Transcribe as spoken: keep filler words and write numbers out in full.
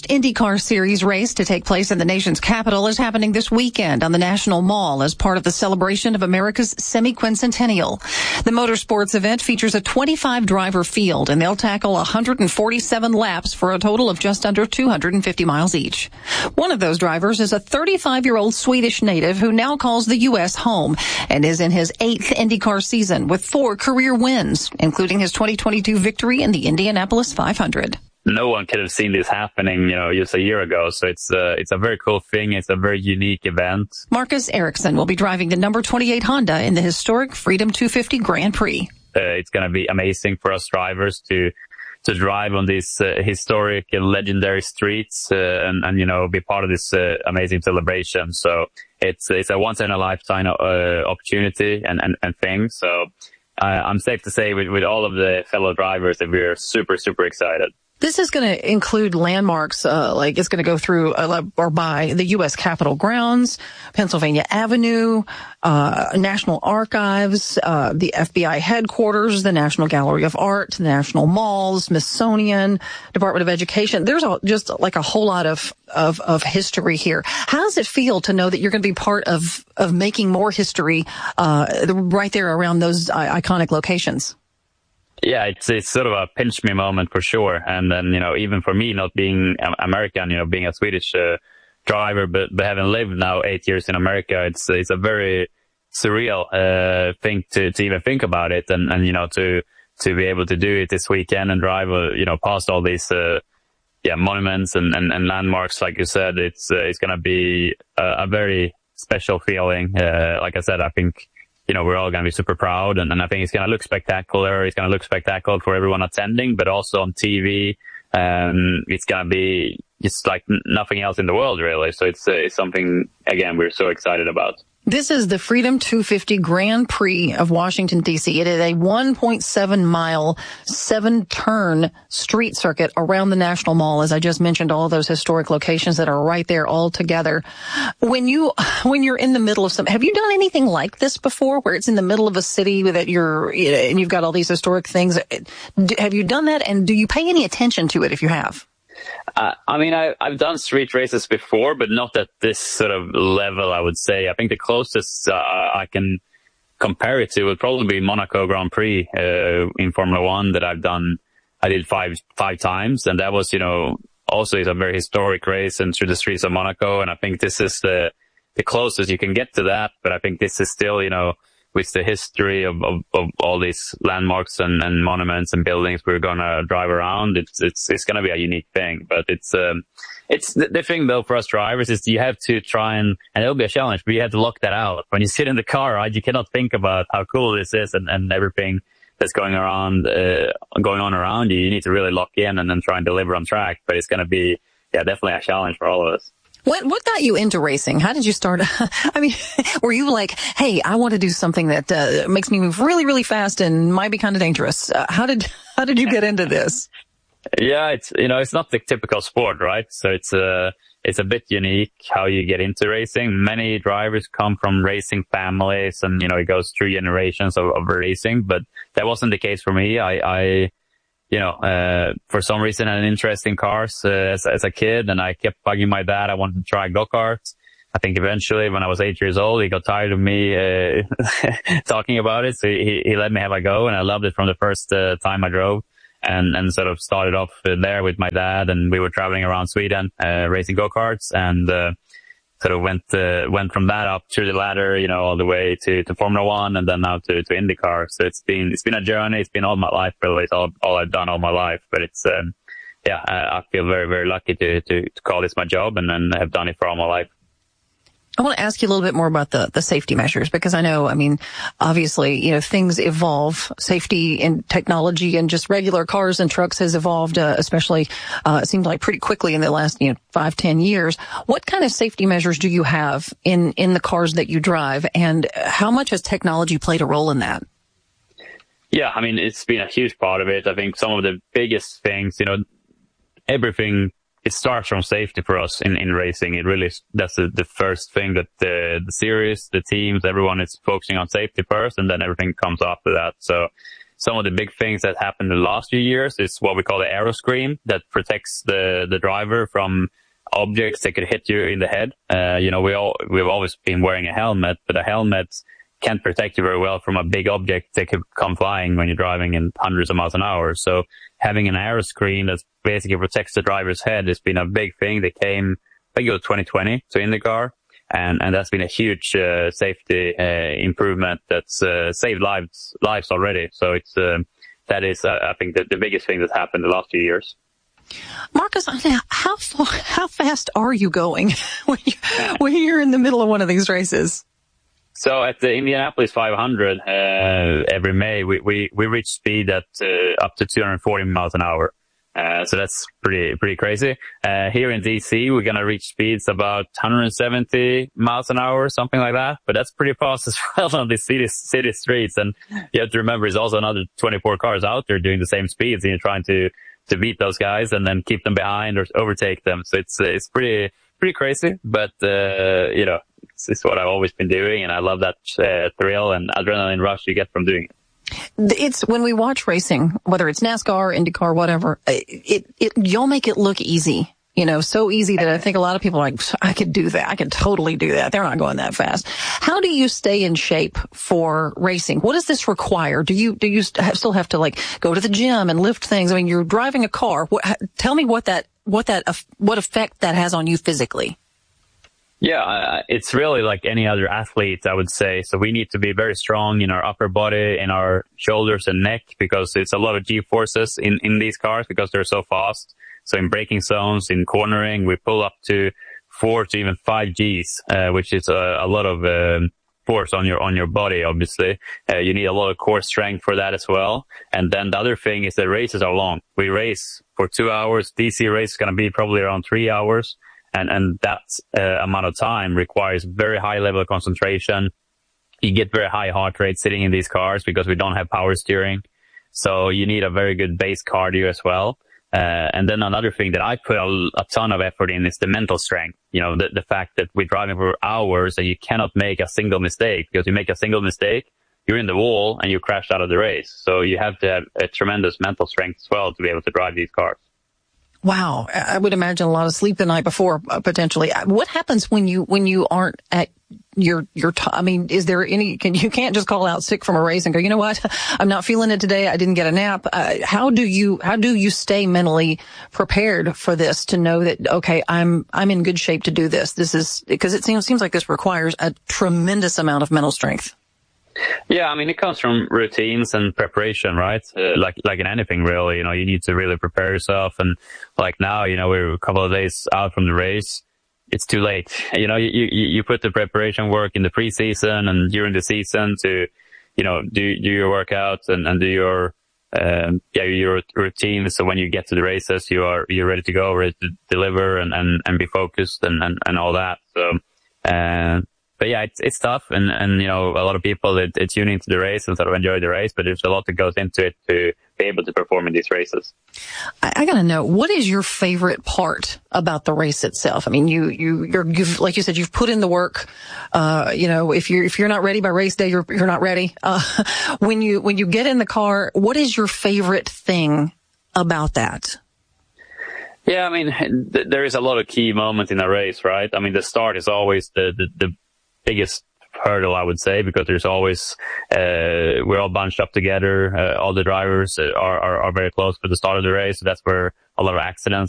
IndyCar Series race to take place in the nation's capital is happening this weekend on the National Mall as part of the celebration of America's semi-quincentennial. The motorsports event features a twenty-five driver field, and they'll tackle one hundred forty-seven laps for a total of just under two hundred fifty miles each. One of those drivers is a thirty-five-year-old Swedish native who now calls the U S home and is in his eighth IndyCar season with four career wins, including his twenty twenty-two victory in the Indianapolis five hundred. No one could have seen this happening, you know, just a year ago. So it's uh, it's a very cool thing. It's a very unique event. Marcus Ericsson will be driving the number twenty-eight Honda in the historic Freedom two fifty Grand Prix. Uh, it's going to be amazing for us drivers to to drive on these uh, historic and legendary streets uh, and, and, you know, be part of this uh, amazing celebration. So it's it's a once in a lifetime uh, opportunity and, and, and thing. So uh, I'm safe to say with, with all of the fellow drivers that we're super, super excited. This is going to include landmarks, uh, like it's going to go through uh, or by the U S Capitol grounds, Pennsylvania Avenue, uh, National Archives, uh, the F B I headquarters, the National Gallery of Art, the National Mall, Smithsonian, Department of Education. There's a, just like a whole lot of, of, of history here. How does it feel to know that you're going to be part of, of making more history, uh, right there around those iconic locations? Yeah, it's it's sort of a pinch me moment for sure. And then, you know, even for me, not being American, you know, being a Swedish uh, driver, but, but having lived now eight years in America, it's it's a very surreal uh, thing to, to even think about it. And, and, you know, to to be able to do it this weekend and drive, uh, you know, past all these, uh, yeah, monuments and, and, and landmarks, like you said, it's uh, it's going to be a, a very special feeling. Uh, like I said, I think, you know, we're all going to be super proud, and, and I think it's going to look spectacular. It's going to look spectacular for everyone attending, but also on T V. Um, it's going to be just like n- nothing else in the world, really. So it's, uh, it's something, again, we're so excited about. This is the Freedom two fifty Grand Prix of Washington, D C. It is a one point seven mile, seven turn street circuit around the National Mall. As I just mentioned, all those historic locations that are right there all together. When you, when you're in the middle of some, have you done anything like this before where it's in the middle of a city that you're, you know, and you've got all these historic things? Have you done that? And do you pay any attention to it if you have? Uh, I mean, I, I've done street races before, but not at this sort of level, I would say. I think the closest uh, I can compare it to would probably be Monaco Grand Prix uh, in Formula One that I've done. I did five five times, and that was, you know, also is a very historic race and through the streets of Monaco. And I think this is the the closest you can get to that. But I think this is still, you know, with the history of, of, of all these landmarks and, and monuments and buildings we're going to drive around, it's, it's, it's going to be a unique thing. But it's, um, it's the, the thing though for us drivers is you have to try and, and it'll be a challenge, but you have to lock that out. When you sit in the car, right, you cannot think about how cool this is and, and everything that's going around, uh, going on around you. You need to really lock in and then try and deliver on track. But it's going to be, yeah, definitely a challenge for all of us. What what got you into racing? How did you start? I mean, were you like, hey, I want to do something that uh, makes me move really, really fast and might be kind of dangerous? Uh, how did how did you get into this? Yeah, it's, you know, it's not the typical sport, right? So it's a it's a bit unique how you get into racing. Many drivers come from racing families, and you know, it goes through generations of, of racing. But that wasn't the case for me. I. I You know, uh, for some reason I had an interest in cars, uh, as, as a kid, and I kept bugging my dad. I wanted to try go-karts. I think eventually when I was eight years old, he got tired of me, uh, talking about it. So he, he let me have a go, and I loved it from the first, uh, time I drove, and, and sort of started off there with my dad, and we were traveling around Sweden, uh, racing go-karts, and, uh, sort of went, uh, went from that up through the ladder, you know, all the way to, to Formula One and then now to, to IndyCar. So it's been, it's been a journey. It's been all my life, really. It's all, all I've done all my life. But it's, um, yeah, I, I feel very, very lucky to, to, to call this my job and then have done it for all my life. I want to ask you a little bit more about the, the safety measures, because I know, I mean, obviously, you know, things evolve. Safety and technology and just regular cars and trucks has evolved, uh, especially, uh, it seems like pretty quickly in the last, you know, five, ten years. What kind of safety measures do you have in, in the cars that you drive, and how much has technology played a role in that? Yeah, I mean, it's been a huge part of it. I think some of the biggest things, you know, everything, it starts from safety for us in, in racing. It really, that's the, the first thing that the, the series, the teams, everyone is focusing on safety first, and then everything comes after that. So, some of the big things that happened in the last few years is what we call the aeroscreen that protects the, the driver from objects that could hit you in the head. Uh, you know, we all, we've always been wearing a helmet, but a helmet can't protect you very well from a big object that could come flying when you're driving in hundreds of miles an hour. So having an aeroscreen that basically protects the driver's head has been a big thing that came, I think it was twenty twenty to IndyCar. And, and that's been a huge, uh, safety, uh, improvement that's, uh, saved lives, lives already. So it's, um, that is, uh, I think the, the biggest thing that's happened the last few years. Marcus, how far, how fast are you going when, you, when you're in the middle of one of these races? So at the Indianapolis five hundred, uh, every May, we, we, we reach speed at, uh, up to two hundred forty miles an hour. Uh, so that's pretty, pretty crazy. Uh, here in D C, we're going to reach speeds about one hundred seventy miles an hour, something like that. But that's pretty fast as well on the city, city streets. And you have to remember, there's also another twenty-four cars out there doing the same speeds, and you're trying to, to beat those guys and then keep them behind or overtake them. So it's, it's pretty, pretty crazy. But, uh, you know, it's, it's what I've always been doing. And I love that, uh, thrill and adrenaline rush you get from doing it. It's when we watch racing, whether it's NASCAR, IndyCar, whatever, it, it, y'all make it look easy, you know, so easy that I think a lot of people are like, I could do that. I could totally do that. They're not going that fast. How do you stay in shape for racing? What does this require? Do you, do you still have to like go to the gym and lift things? I mean, you're driving a car. What, tell me what that, what that, what effect that has on you physically. Yeah, uh, it's really like any other athlete, I would say. So we need to be very strong in our upper body, in our shoulders and neck, because it's a lot of G forces in, in these cars because they're so fast. So in braking zones, in cornering, we pull up to four to even five Gs, uh, which is a, a lot of um, force on your on your body, obviously. Uh, you need a lot of core strength for that as well. And then the other thing is that races are long. We race for two hours. D C race is going to be probably around three hours. And, and that uh, amount of time requires very high level of concentration. You get very high heart rate sitting in these cars because we don't have power steering. So you need a very good base cardio as well. Uh, and then another thing that I put a, a ton of effort in is the mental strength. You know, the, the fact that we're driving for hours and you cannot make a single mistake, because you make a single mistake, you're in the wall and you crash out of the race. So you have to have a tremendous mental strength as well to be able to drive these cars. Wow. I would imagine a lot of sleep the night before, uh, potentially. What happens when you, when you aren't at your, your, t- I mean, is there any, can, you can't just call out sick from a race and go, you know what? I'm not feeling it today. I didn't get a nap. Uh, how do you, how do you stay mentally prepared for this to know that, okay, I'm, I'm in good shape to do this? This is, because it seems, seems like this requires a tremendous amount of mental strength. Yeah, I mean, it comes from routines and preparation, right? Uh, like, like in anything, really, you know, you need to really prepare yourself. And like now, you know, we're a couple of days out from the race. It's too late. You know, you, you, you put the preparation work in the preseason and during the season to, you know, do, do your workouts and, and do your, um, yeah, your routine. So when you get to the races, you are, you're ready to go, ready to deliver and, and, and be focused and, and, and all that. So, uh, But yeah, it's, it's tough. And, and, you know, a lot of people that tune into the race and sort of enjoy the race, but there's a lot that goes into it to be able to perform in these races. I, I gotta know, what is your favorite part about the race itself? I mean, you, you, you're, you've, like you said, you've put in the work. Uh, you know, if you're, if you're not ready by race day, you're, you're not ready. Uh, when you, when you get in the car, what is your favorite thing about that? Yeah, I mean, th- there is a lot of key moments in a race, right? I mean, the start is always the, the, the biggest hurdle, I would say, because there's always, uh, we're all bunched up together. Uh, all the drivers are, are, are very close to the start of the race. So that's where a lot of accidents